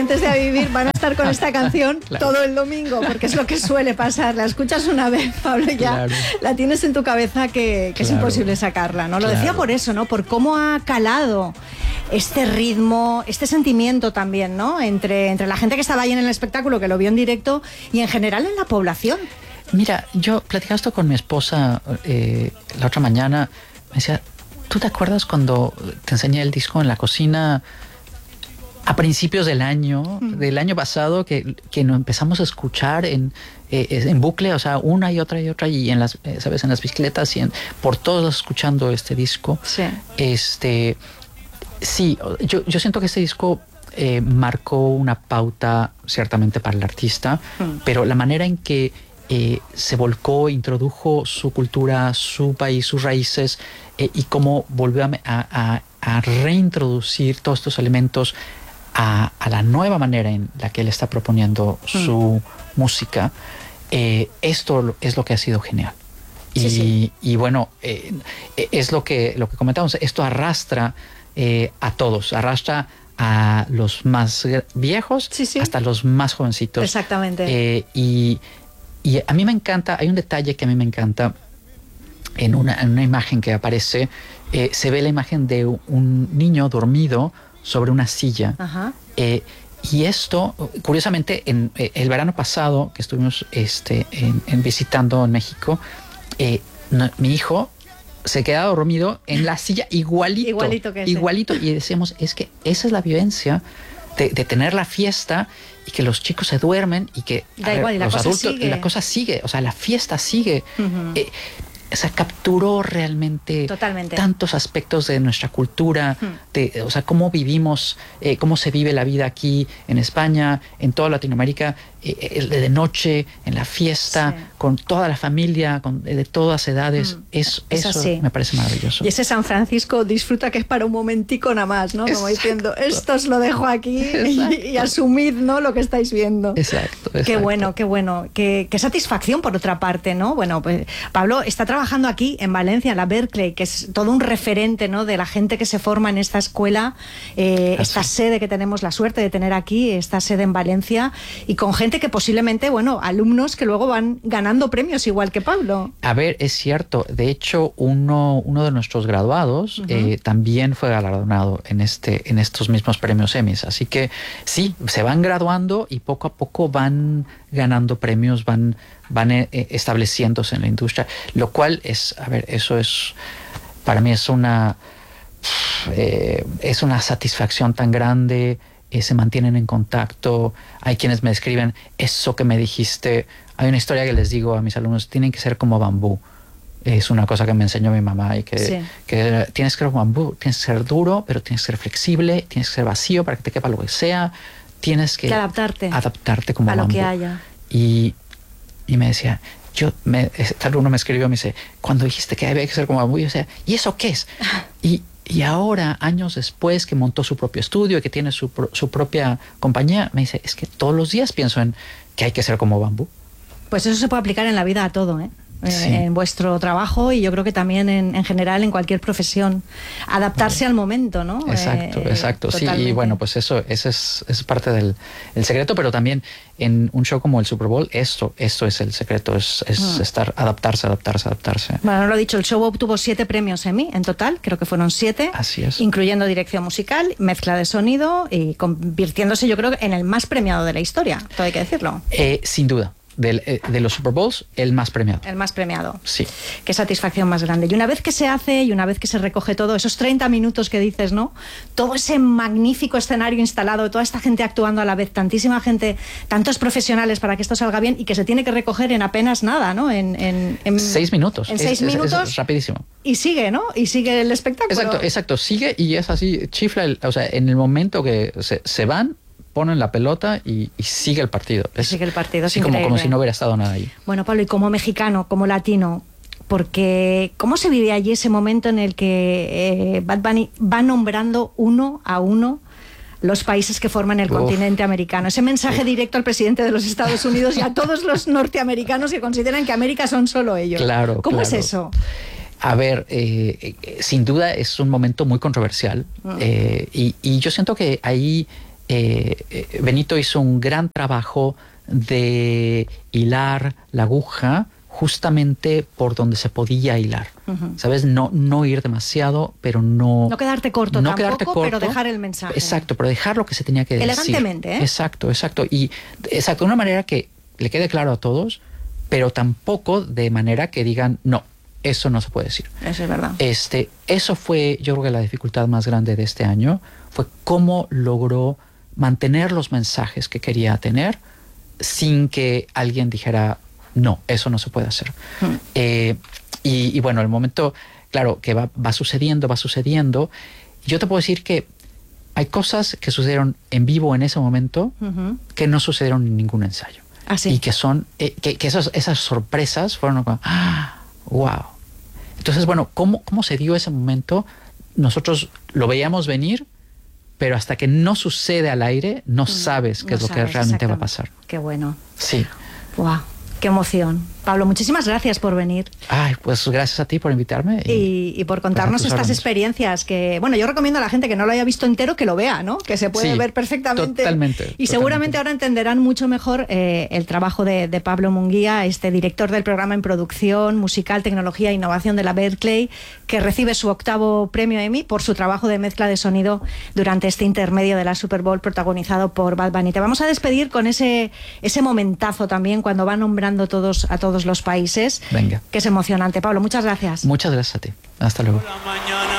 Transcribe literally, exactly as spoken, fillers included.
oyentes de A Vivir van a estar con esta canción claro. todo el domingo, porque es lo que suele pasar. La escuchas una vez, Pablo, y ya claro. la tienes en tu cabeza que, que claro. es imposible sacarla, ¿no? Lo claro. decía por eso, ¿no? Por cómo ha calado este ritmo, este sentimiento también, ¿no? Entre, entre la gente que estaba ahí en el espectáculo, que lo vio en directo, y en general en la población. Mira, yo platicaba esto con mi esposa eh, la otra mañana. Me decía, ¿tú te acuerdas cuando te enseñé el disco en la cocina a principios del año, mm. del año pasado, que, que nos empezamos a escuchar en, eh, en bucle, o sea, una y otra y otra, y en las, eh, ¿sabes? En las bicicletas y en, por todos escuchando este disco. Sí. Este, sí, yo, yo siento que este disco eh, marcó una pauta ciertamente para el artista, mm. pero la manera en que Eh, se volcó, introdujo su cultura, su país, sus raíces eh, y cómo volvió a, a, a reintroducir todos estos elementos a, a la nueva manera en la que él está proponiendo mm. su música. Eh, esto es lo que ha sido genial. Y, sí, sí. y bueno, eh, es lo que, lo que comentamos, esto arrastra eh, a todos, arrastra a los más viejos sí, sí. hasta los más jovencitos. Exactamente. Eh, y Y a mí me encanta, hay un detalle que a mí me encanta en una, en una imagen que aparece, eh, se ve la imagen de un niño dormido sobre una silla. Ajá. Eh, y esto, curiosamente, en eh, el verano pasado que estuvimos este, en, en visitando en México, eh, no, mi hijo se quedaba dormido en la silla igualito. Igualito que ese. Igualito. Y decíamos, es que esa es la vivencia de, de tener la fiesta y que los chicos se duermen y que da igual, ver, y la los cosa adultos, sigue. la cosa sigue, o sea, la fiesta sigue. Uh-huh. Eh, o sea, capturó realmente Totalmente. tantos aspectos de nuestra cultura, uh-huh. de, o sea, cómo vivimos, eh, cómo se vive la vida aquí en España, en toda Latinoamérica, eh, de noche, en la fiesta, sí. con toda la familia, con, de todas edades. Uh-huh. es, es eso así. me parece maravilloso. Y ese San Francisco disfruta que es para un momentico nada más, ¿no? Como Exacto. diciendo, esto os lo dejo aquí y, y asumid, ¿no? Lo que estáis viendo. Exacto, exacto. Qué bueno, qué bueno. Qué, qué satisfacción, por otra parte, ¿no? Bueno, pues Pablo está trabajando aquí en Valencia, en la Berklee, que es todo un referente, ¿no? De la gente que se forma en esta escuela, eh, esta sede que tenemos la suerte de tener aquí, esta sede en Valencia, y con gente que posiblemente, bueno, alumnos que luego van ganando premios igual que Pablo. A ver, es cierto. De hecho, uno, uno de nuestros graduados uh-huh. eh, también fue galardonado en, este, en estos mismos premios Emmys. Así que sí, se van graduando y poco a poco van ganando premios, van, van eh, estableciéndose en la industria, lo cual es, a ver, eso es, para mí es una, eh, es una satisfacción tan grande. Eh, se mantienen en contacto. Hay quienes me escriben, eso que me dijiste. Hay una historia que les digo a mis alumnos, tienen que ser como bambú. Es una cosa que me enseñó mi mamá, y que, sí. que tienes que ser como bambú, tienes que ser duro, pero tienes que ser flexible, tienes que ser vacío para que te quepa lo que sea, tienes que, que adaptarte, adaptarte como a bambú. lo que haya. Y, y me decía, yo, me, este alumno me escribió, me dice, cuando dijiste que había que ser como bambú, yo decía, ¿y eso qué es? y Y ahora, años después, que montó su propio estudio y que tiene su, su propia compañía, me dice, es que todos los días pienso en que hay que ser como bambú. Pues eso se puede aplicar en la vida a todo, ¿eh? Sí. En vuestro trabajo, y yo creo que también en, en general en cualquier profesión. Adaptarse al momento, ¿no? Exacto, eh, exacto. Totalmente. Sí, y bueno, pues eso, eso es, es parte del el secreto, pero también en un show como el Super Bowl, esto, esto es el secreto, es, es mm. estar, adaptarse, adaptarse, adaptarse. Bueno, lo he dicho, el show obtuvo siete premios Emmy en total, creo que fueron siete. Así es. Incluyendo dirección musical, mezcla de sonido, y convirtiéndose, yo creo, en el más premiado de la historia, todo hay que decirlo. Eh, sin duda. Del, eh, de los Super Bowls, el más premiado. El más premiado. Sí. Qué satisfacción más grande. Y una vez que se hace y una vez que se recoge todo, esos treinta minutos que dices, ¿no? Todo ese magnífico escenario instalado, toda esta gente actuando a la vez, tantísima gente, tantos profesionales para que esto salga bien, y que se tiene que recoger en apenas nada, ¿no? En, en, en seis minutos. En seis es, minutos. Es, es rapidísimo. Y sigue, ¿no? Y sigue el espectáculo. Exacto, exacto. Sigue y es así, chifla. El, o sea, en el momento que se, se van, ponen la pelota y, y sigue el partido. Es, sigue el partido, es sí, como, como si no hubiera estado nada ahí. Bueno, Pablo, y como mexicano, como latino, porque ¿cómo se vive allí ese momento en el que eh, Bad Bunny va nombrando uno a uno los países que forman el Uf. continente americano? Ese mensaje Uf. directo al presidente de los Estados Unidos y a todos los norteamericanos que consideran que América son solo ellos. Claro, ¿Cómo claro. es eso? A ver, eh, eh, sin duda es un momento muy controversial mm. eh, y, y yo siento que ahí eh, Benito hizo un gran trabajo de hilar la aguja justamente por donde se podía hilar, uh-huh. ¿sabes? No, no ir demasiado, pero no... No quedarte corto no tampoco, quedarte corto, pero dejar el mensaje. Exacto, pero dejar lo que se tenía que decir. Elegantemente, ¿eh? Exacto, exacto. Y exacto, de una manera que le quede claro a todos, pero tampoco de manera que digan, no, eso no se puede decir. Eso es verdad. Este, eso fue, yo creo que la dificultad más grande de este año, fue cómo logró mantener los mensajes que quería tener sin que alguien dijera, no, eso no se puede hacer. Hmm. Eh, y, y bueno, el momento, claro, que va, va sucediendo, va sucediendo. Yo te puedo decir que hay cosas que sucedieron en vivo en ese momento uh-huh. que no sucedieron en ningún ensayo. ¿Ah, sí? Y que son, eh, que, que esas, esas sorpresas fueron como, ¡ah! ¡Wow! Entonces, bueno, ¿cómo, ¿cómo se dio ese momento? Nosotros lo veíamos venir, pero hasta que no sucede al aire, no sabes qué no es lo que realmente va a pasar. Qué bueno. Sí. ¡Wow! ¡Qué emoción! Pablo, muchísimas gracias por venir. Ay, pues gracias a ti por invitarme. Y, y, y por contarnos pues estas experiencias que, bueno, yo recomiendo a la gente que no lo haya visto entero que lo vea, ¿no? Que se puede sí, ver perfectamente. Totalmente. Y totalmente. seguramente ahora entenderán mucho mejor eh, el trabajo de, de Pablo Munguía, este director del programa en producción, musical, tecnología e innovación de la Berkeley, que recibe su octavo premio Emmy por su trabajo de mezcla de sonido durante este intermedio de la Super Bowl protagonizado por Bad Bunny. Te vamos a despedir con ese, ese momentazo también cuando va nombrando todos, a todos los países. Venga. Que es emocionante. Pablo, muchas gracias. Muchas gracias a ti. Hasta luego.